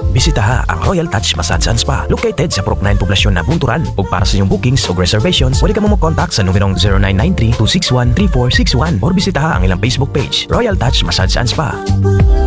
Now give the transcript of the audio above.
Bisitaha ang Royal Touch Massage and Spa located sa Purok 9 poblasyon na Bunturan. Ug para sa inyong bookings o reservations, pwede ka mo mag-contact sa numerong 0993-261-3461 or bisitaha ang ilang Facebook page, Royal Touch Massage and Spa.